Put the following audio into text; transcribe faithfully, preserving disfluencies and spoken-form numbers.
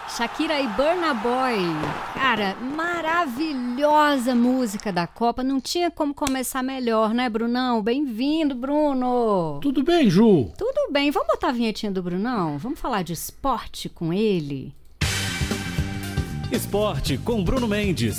Shakira e Burna Boy. Cara, maravilhosa música da Copa. Não tinha como começar melhor, né, Brunão? Bem-vindo, Bruno. Tudo bem, Ju? Tudo bem. Vamos botar a vinhetinha do Brunão? Vamos falar de esporte com ele? Esporte com Bruno Mendes.